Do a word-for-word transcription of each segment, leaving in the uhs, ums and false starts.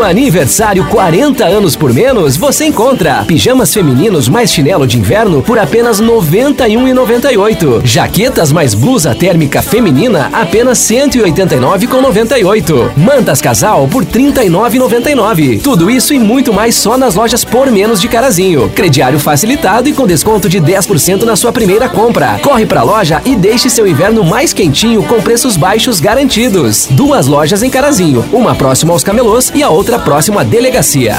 aniversário quarenta anos por menos, você encontra pijamas femininos mais chinelo de inverno por apenas noventa e um reais e noventa e oito centavos. Jaquetas mais blusa térmica feminina apenas cento e oitenta e nove reais e noventa e oito centavos. Mantas casal por trinta e nove reais e noventa e nove centavos. Tudo isso e muito mais só nas lojas Por Menos de Carazinho. Crediário facilitado e com desconto de dez por cento na sua primeira compra. Corre pra loja e deixe seu inverno mais quentinho com preços baixos garantidos. Duas lojas em Carazinho, uma próxima aos camelôs e a outra próxima à delegacia.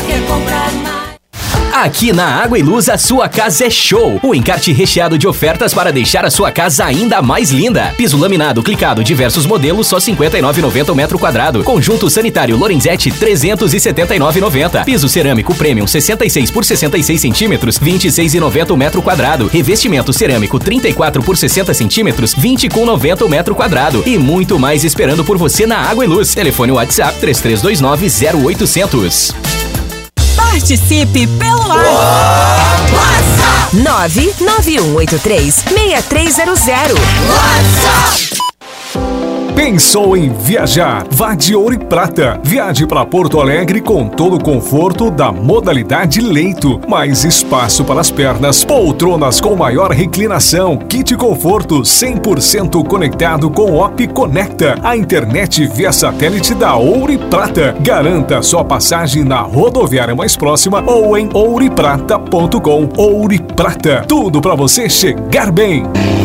Aqui na Água e Luz, a sua casa é show. O encarte recheado de ofertas para deixar a sua casa ainda mais linda. Piso laminado clicado, diversos modelos, só cinquenta e nove reais e noventa centavos o metro quadrado. Conjunto sanitário Lorenzetti, trezentos e setenta e nove reais e noventa centavos. Piso cerâmico Premium sessenta e seis por sessenta e seis centímetros, vinte e seis reais e noventa centavos o metro quadrado. Revestimento cerâmico trinta e quatro por sessenta centímetros, vinte e um reais e noventa centavos o metro quadrado. E muito mais esperando por você na Água e Luz. Telefone WhatsApp três três dois nove zero oito zero zero. Participe pelo WhatsApp nove nove um oito três seis três zero zero. WhatsApp. Pensou em viajar? Vá de Ouro e Prata. Viaje para Porto Alegre com todo o conforto da modalidade leito. Mais espaço para as pernas, poltronas com maior reclinação, kit conforto cem por cento conectado com O P Conecta, a internet via satélite da Ouro e Prata. Garanta sua passagem na rodoviária mais próxima ou em ouro e prata ponto com. Ouro e Prata, tudo para você chegar bem.